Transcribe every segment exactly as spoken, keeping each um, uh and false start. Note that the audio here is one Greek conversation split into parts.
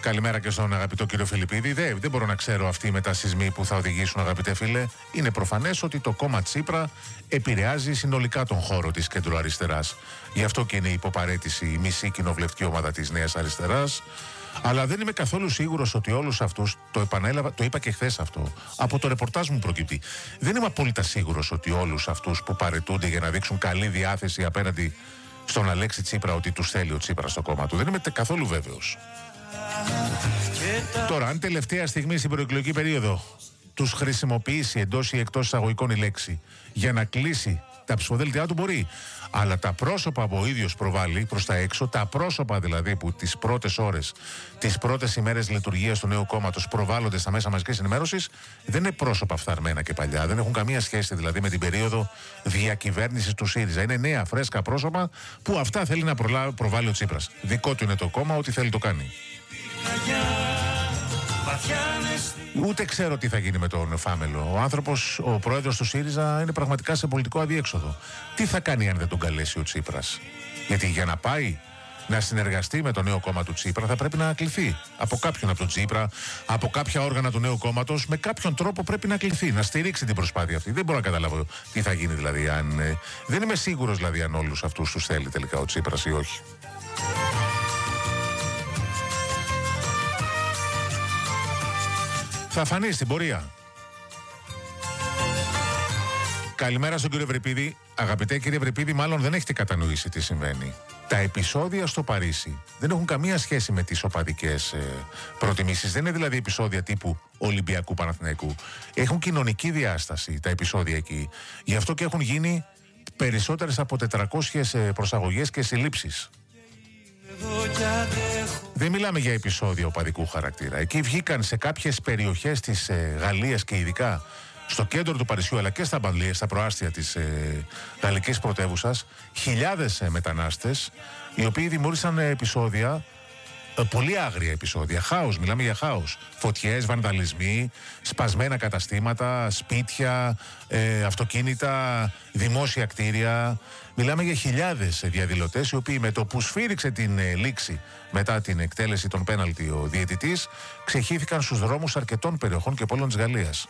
Καλημέρα και στον αγαπητό κύριο Φιλιππίδη. Δεν, δεν μπορώ να ξέρω αυτοί οι μετασυσμοί που θα οδηγήσουν, αγαπητέ φίλε. Είναι προφανές ότι το κόμμα Τσίπρα επηρεάζει συνολικά τον χώρο της κεντροαριστεράς. Γι' αυτό και είναι υποπαρέτηση η μισή κοινοβουλευτική ομάδα της Νέας Αριστεράς. Αλλά δεν είμαι καθόλου σίγουρος ότι όλους αυτούς, το επανέλαβα, το είπα και χθες αυτό, από το ρεπορτάζ μου προκύπτει. Δεν είμαι απόλυτα σίγουρος ότι όλους αυτούς που παρετούνται για να δείξουν καλή διάθεση απέναντι στον Αλέξη Τσίπρα, ότι τους θέλει ο Τσίπρα στο κόμμα του. Δεν είμαι καθόλου βέβαιος. Τώρα, αν τελευταία στιγμή στην προεκλογική περίοδο τους χρησιμοποιήσει εντός ή εκτός εισαγωγικών η λέξη για να κλείσει τα ψηφοδέλτια του, μπορεί. Αλλά τα πρόσωπα που ο ίδιος προβάλλει προς τα έξω, τα πρόσωπα δηλαδή που τις πρώτες ώρες, τις πρώτες ημέρες λειτουργίας του νέου κόμματος προβάλλονται στα μέσα μαζικής ενημέρωσης, δεν είναι πρόσωπα φθαρμένα και παλιά. Δεν έχουν καμία σχέση δηλαδή με την περίοδο διακυβέρνησης του ΣΥΡΙΖΑ. Είναι νέα, φρέσκα πρόσωπα που αυτά θέλει να προλα... προβάλλει ο Τσίπρας. Δικό του είναι το κόμμα, ό,τι θέλει το κάνει. Ούτε ξέρω τι θα γίνει με τον Φάμελο. Ο άνθρωπος, ο πρόεδρος του ΣΥΡΙΖΑ, είναι πραγματικά σε πολιτικό αδιέξοδο. Τι θα κάνει αν δεν τον καλέσει ο Τσίπρας? Γιατί για να πάει να συνεργαστεί με το νέο κόμμα του Τσίπρα θα πρέπει να κληθεί από κάποιον από τον Τσίπρα, από κάποια όργανα του νέου κόμματος. Με κάποιον τρόπο πρέπει να κληθεί, να στηρίξει την προσπάθεια αυτή. Δεν μπορώ να καταλάβω τι θα γίνει δηλαδή. Αν, ε, δεν είμαι σίγουρος δηλαδή αν όλους αυτούς τους θέλει τελικά ο Τσίπρας ή όχι. Θα φανεί στην πορεία. Καλημέρα στον κύριο Ευρυπίδη. Αγαπητέ κύριε Ευρυπίδη, μάλλον δεν έχετε κατανοήσει τι συμβαίνει. Τα επεισόδια στο Παρίσι δεν έχουν καμία σχέση με τις οπαδικές ε, προτιμήσεις. Δεν είναι δηλαδή επεισόδια τύπου Ολυμπιακού Παναθηναϊκού. Έχουν κοινωνική διάσταση τα επεισόδια εκεί. Γι' αυτό και έχουν γίνει περισσότερες από τετρακόσιες προσαγωγές και συλλήψεις. Δεν μιλάμε για επεισόδια οπαδικού χαρακτήρα. Εκεί βγήκαν σε κάποιες περιοχές της ε, Γαλλίας και ειδικά στο κέντρο του Παρισιού, αλλά και στα μπανλιέ, στα προάστια της ε, γαλλικής πρωτεύουσας, χιλιάδες ε, μετανάστες, οι οποίοι δημιούργησαν ε, επεισόδια, ε, πολύ άγρια επεισόδια, χάος, μιλάμε για χάος. Φωτιές, βανδαλισμοί, σπασμένα καταστήματα, σπίτια, ε, αυτοκίνητα, δημόσια κτίρια. Μιλάμε για χιλιάδες διαδηλωτές, οι οποίοι με το που σφύριξε την ε, λήξη μετά την εκτέλεση των πέναλτι ο διαιτητής, ξεχύθηκαν στους δρόμους αρκετών περιοχών και πόλεων της Γαλλίας.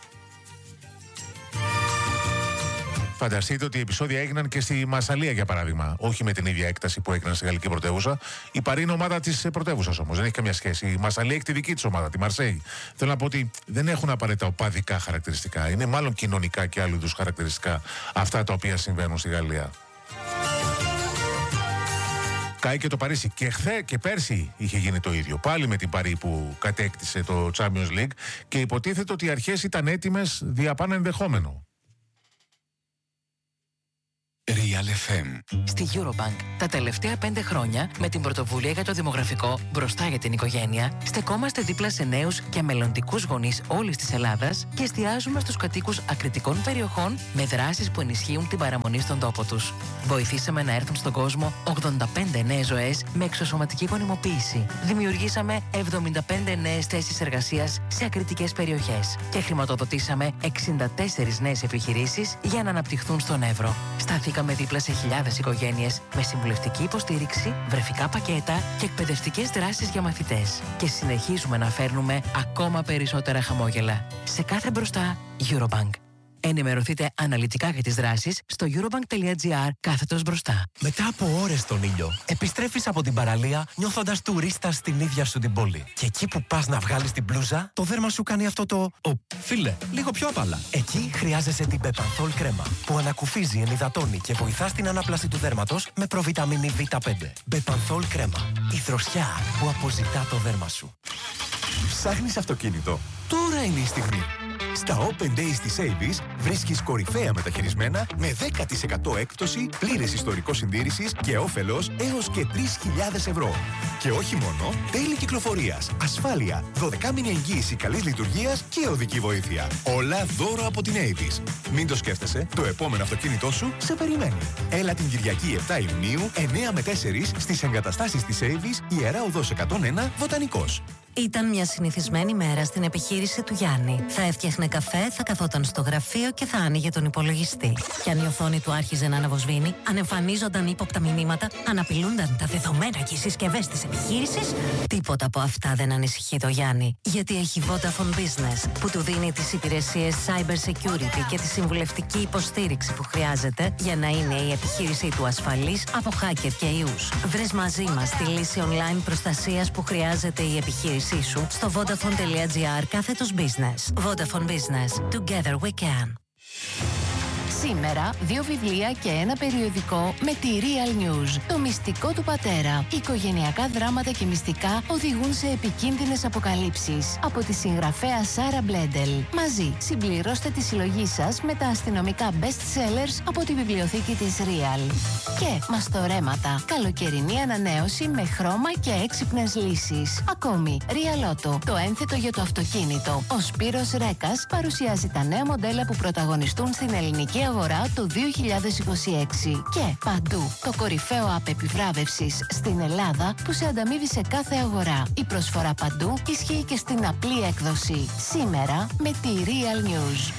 Φανταστείτε ότι οι επεισόδια έγιναν και στη Μασσαλία, για παράδειγμα. Όχι με την ίδια έκταση που έγιναν στη γαλλική πρωτεύουσα. Η Παρί είναι ομάδα της πρωτεύουσας όμως. Δεν έχει καμία σχέση. Η Μασσαλία έχει τη δική της ομάδα, τη Μαρσέη. Θέλω να πω ότι δεν έχουν απαραίτητα οπαδικά χαρακτηριστικά. Είναι μάλλον κοινωνικά και άλλου είδους χαρακτηριστικά αυτά τα οποία συμβαίνουν στη Γαλλία. Κάει και το Παρίσι. Και χθε και πέρσι είχε γίνει το ίδιο. Πάλι με την Παρί που κατέκτησε το Champions League και υποτίθεται ότι οι αρχές ήταν έτοιμες δια πάνε ενδεχόμενο. Real εφ εμ. Στη Eurobank τα τελευταία πέντε χρόνια, με την πρωτοβουλία για το δημογραφικό μπροστά για την οικογένεια, στεκόμαστε δίπλα σε νέους και μελλοντικούς γονείς όλης της Ελλάδας και εστιάζουμε στους κατοίκους ακριτικών περιοχών με δράσεις που ενισχύουν την παραμονή στον τόπο τους. Βοηθήσαμε να έρθουν στον κόσμο ογδόντα πέντε νέες ζωές με εξωσωματική γονιμοποίηση. Δημιουργήσαμε εβδομήντα πέντε νέες θέσεις εργασίας σε ακριτικές περιοχές και χρηματοδοτήσαμε εξήντα τέσσερις νέες επιχειρήσεις για να αναπτυχθούν στον Εύρο. Σταθήκαμε δίπλα σε χιλιάδες οικογένειες με συμβουλευτική υποστήριξη, βρεφικά πακέτα και εκπαιδευτικές δράσεις για μαθητές. Και συνεχίζουμε να φέρνουμε ακόμα περισσότερα χαμόγελα. Σε κάθε μπροστά, Eurobank. Ενημερωθείτε αναλυτικά για τις δράσεις στο eurobank.gr κάθετος μπροστά. Μετά από ώρες στον ήλιο, επιστρέφεις από την παραλία νιώθοντας τουρίστα στην ίδια σου την πόλη. Και εκεί που πας να βγάλεις την μπλούζα, το δέρμα σου κάνει αυτό το «Ω, φίλε, λίγο πιο απαλά». Εκεί χρειάζεσαι την Bepanthol κρέμα, που ανακουφίζει, ενυδατώνει και βοηθά στην ανάπλαση του δέρματος με προβιταμίνη βι πέντε. Bepanthol κρέμα. Η δροσιά που αποζητά το δέρμα σου. Ψάχνεις αυτοκίνητο? Τώρα είναι η στιγμή. Στα Open Days της Avis βρίσκεις κορυφαία μεταχειρισμένα με δέκα τοις εκατό έκπτωση, πλήρες ιστορικό συντήρησης και όφελος έως και τρεις χιλιάδες ευρώ. Και όχι μόνο, τέλη κυκλοφορίας, ασφάλεια, δωδεκάμηνη εγγύηση καλής λειτουργίας και οδική βοήθεια. Όλα δώρο από την Avis. Μην το σκέφτεσαι, το επόμενο αυτοκίνητό σου σε περιμένει. Έλα την Κυριακή επτά Ιουνίου, εννιά με τέσσερα στις εγκαταστάσεις της Avis, Ιερά Οδός εκατόν ένα, Βοτανικός. Ήταν μια συνηθισμένη μέρα στην επιχείρηση του Γιάννη. Θα έφτιαχνε καφέ, θα καθόταν στο γραφείο και θα άνοιγε τον υπολογιστή. Και αν η οθόνη του άρχιζε να αναβοσβήνει, αν εμφανίζονταν ύποπτα μηνύματα, αν απειλούνταν τα δεδομένα και οι συσκευές της επιχείρησης, τίποτα από αυτά δεν ανησυχεί το Γιάννη. Γιατί έχει Vodafone Business, που του δίνει τις υπηρεσίες cyber security και τη συμβουλευτική υποστήριξη που χρειάζεται για να είναι η επιχείρησή του ασφαλής από hacker και ιούς. Βρες μαζί μας τη λύση online προστασίας που χρειάζεται η επιχείρησή σου στο vodafone.gr κάθετος business. Vodafone Business. Together we can. Σήμερα, δύο βιβλία και ένα περιοδικό με τη Real News. Το μυστικό του πατέρα. Οικογενειακά δράματα και μυστικά οδηγούν σε επικίνδυνες αποκαλύψεις. Από τη συγγραφέα Σάρα Μπλέντελ. Μαζί, συμπληρώστε τη συλλογή σας με τα αστυνομικά best sellers από τη βιβλιοθήκη της Real. Και μαστορέματα. Καλοκαιρινή ανανέωση με χρώμα και έξυπνες λύσεις. Ακόμη, Real Auto. Το ένθετο για το αυτοκίνητο. Ο Σπύρος Ρέκας παρουσιάζει τα νέα μοντέλα που πρωταγωνιστούν στην ελληνική αγορά το δύο χιλιάδες είκοσι έξι. Και παντού το κορυφαίο app επιβράβευσης στην Ελλάδα που σε ανταμείβει σε κάθε αγορά. Η προσφορά παντού ισχύει και στην απλή έκδοση. Σήμερα με τη Real News.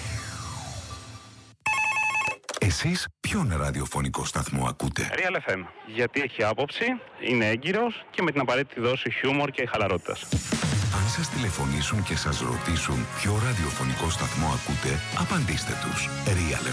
Εσείς ποιον ραδιοφωνικό σταθμό ακούτε? Real εφ εμ. Γιατί έχει άποψη, είναι έγκυρος και με την απαραίτητη δόση χιούμορ και χαλαρότητας. Αν σας τηλεφωνήσουν και σας ρωτήσουν ποιο ραδιοφωνικό σταθμό ακούτε, απαντήστε τους. Real